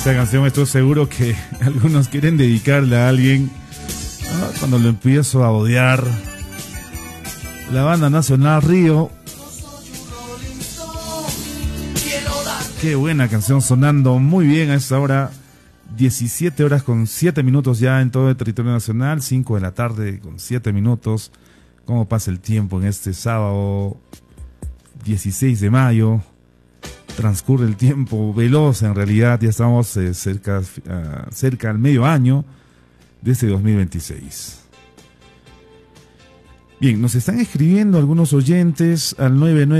Esta canción estoy seguro que algunos quieren dedicarla a alguien. Cuando lo empiezo a odiar, la banda nacional Río. Qué buena canción, sonando muy bien a esta hora. 17 horas con 7 minutos ya en todo el territorio nacional. 5 de la tarde con 7 minutos. ¿Cómo pasa el tiempo en este sábado 16 de mayo? Transcurre el tiempo veloz, en realidad ya estamos cerca al medio año de este 2026. Bien, nos están escribiendo algunos oyentes al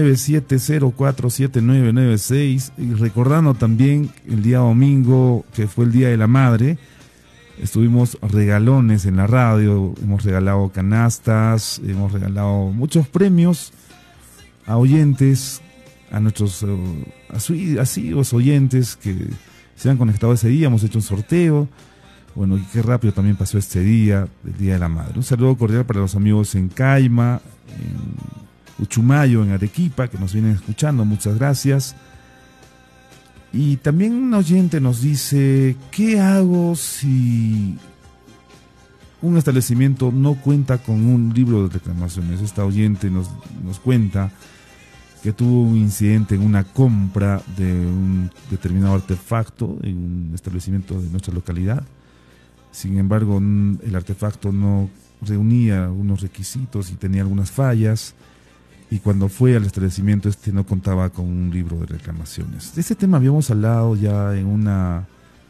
997047996 y recordando también el día domingo que fue el Día de la Madre. Estuvimos regalones en la radio, hemos regalado canastas, hemos regalado muchos premios a oyentes, a nuestros asiduos oyentes que se han conectado ese día. Hemos hecho un sorteo. Bueno, y qué rápido también pasó este día, el Día de la Madre. Un saludo cordial para los amigos en Caima, en Uchumayo, en Arequipa, que nos vienen escuchando. Muchas gracias. Y también un oyente nos dice, ¿qué hago si un establecimiento no cuenta con un libro de reclamaciones? Esta oyente nos cuenta que tuvo un incidente en una compra de un determinado artefacto en un establecimiento de nuestra localidad. Sin embargo, el artefacto no reunía unos requisitos y tenía algunas fallas. Y cuando fue al establecimiento, no contaba con un libro de reclamaciones. De este tema habíamos hablado ya en una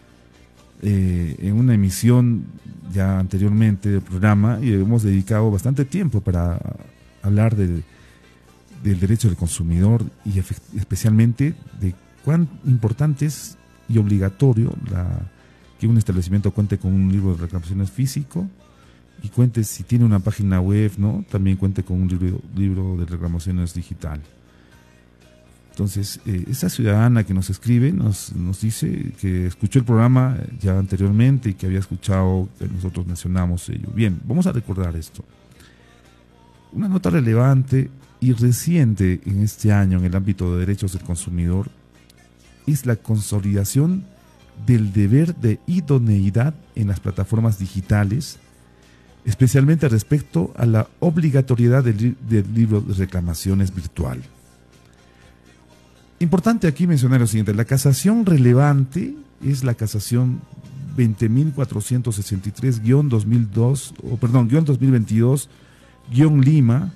emisión ya anteriormente del programa y hemos dedicado bastante tiempo para hablar del derecho del consumidor y especialmente de cuán importante es y obligatorio que un establecimiento cuente con un libro de reclamaciones físico y cuente, si tiene una página web, ¿no?, también cuente con un libro de reclamaciones digital. Entonces, esa ciudadana que nos escribe nos dice que escuchó el programa ya anteriormente y que había escuchado que nosotros mencionamos ello. Bien, vamos a recordar esto. Una nota relevante y reciente en este año en el ámbito de derechos del consumidor es la consolidación del deber de idoneidad en las plataformas digitales, especialmente respecto a la obligatoriedad del libro de reclamaciones virtual. Importante aquí mencionar lo siguiente: la casación relevante es la casación 20.463-2022-Lima,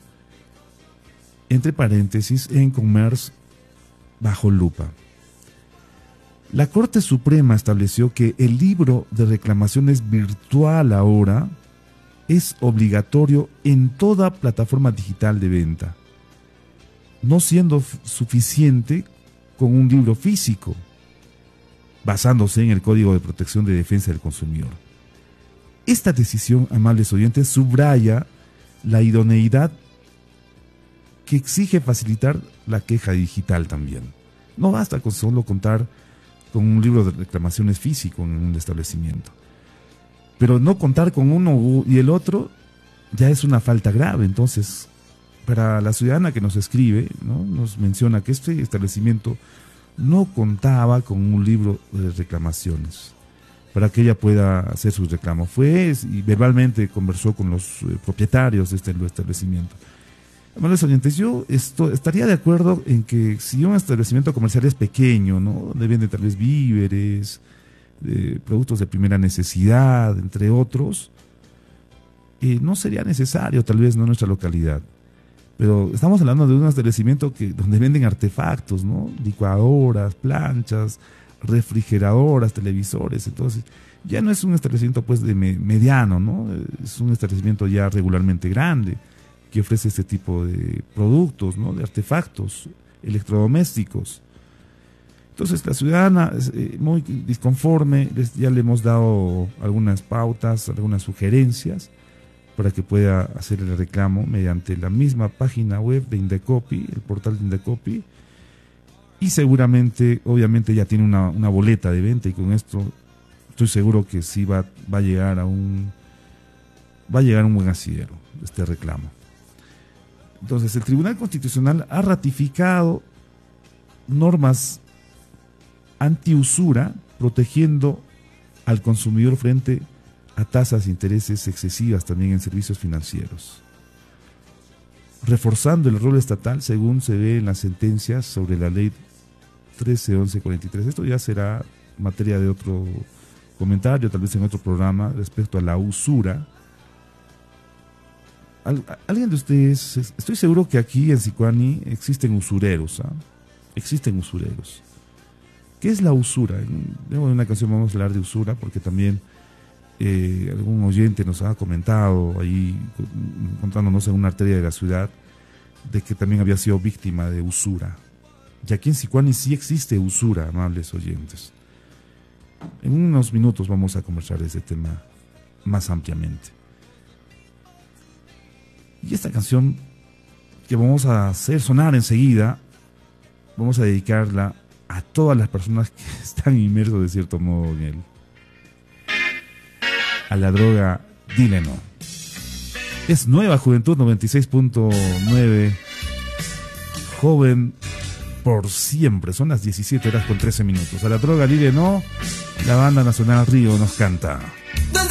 entre paréntesis, en Commerce bajo lupa. La Corte Suprema estableció que el libro de reclamaciones virtual ahora es obligatorio en toda plataforma digital de venta, no siendo suficiente con un libro físico, basándose en el Código de Protección de Defensa del Consumidor. Esta decisión, amables oyentes, subraya la idoneidad que exige facilitar la queja digital también. No basta con solo contar con un libro de reclamaciones físico en un establecimiento. Pero no contar con uno y el otro ya es una falta grave. Entonces, para la ciudadana que nos escribe, ¿no?, nos menciona que este establecimiento no contaba con un libro de reclamaciones para que ella pueda hacer sus reclamos. Fue y verbalmente conversó con los propietarios de este establecimiento. Amables oyentes, yo estaría de acuerdo en que si un establecimiento comercial es pequeño, ¿no?, donde vende tal vez víveres, productos de primera necesidad, entre otros, no sería necesario tal vez, no, en nuestra localidad. Pero estamos hablando de un establecimiento donde venden artefactos, ¿no?, licuadoras, planchas, refrigeradoras, televisores. Entonces ya no es un establecimiento pues de mediano, ¿no?, es un establecimiento ya regularmente grande que ofrece este tipo de productos, ¿no?, de artefactos electrodomésticos. Entonces la ciudadana muy disconforme, ya le hemos dado algunas pautas, algunas sugerencias para que pueda hacer el reclamo mediante la misma página web de Indecopi, el portal de Indecopi, y seguramente, obviamente ya tiene una boleta de venta y con esto estoy seguro que sí va a llegar a un buen asidero este reclamo. Entonces el Tribunal Constitucional ha ratificado normas antiusura protegiendo al consumidor frente a tasas de intereses excesivas también en servicios financieros, reforzando el rol estatal según se ve en las sentencias sobre la ley 131143. Esto ya será materia de otro comentario, tal vez en otro programa, respecto a la usura. ¿Alguien de ustedes? Estoy seguro que aquí en Sicuani existen usureros, ¿ah? Existen usureros. ¿Qué es la usura? En una canción vamos a hablar de usura porque también algún oyente nos ha comentado ahí, encontrándonos en una arteria de la ciudad, de que también había sido víctima de usura. Y aquí en Sicuani sí existe usura, amables oyentes. En unos minutos vamos a conversar de ese tema más ampliamente. Y esta canción que vamos a hacer sonar enseguida, vamos a dedicarla a todas las personas que están inmersos de cierto modo en él. A la droga, dile no. Es Nueva Juventud 96.9. Joven por siempre. Son las 17 horas con 13 minutos. A la droga, dile no. La banda nacional Río nos canta.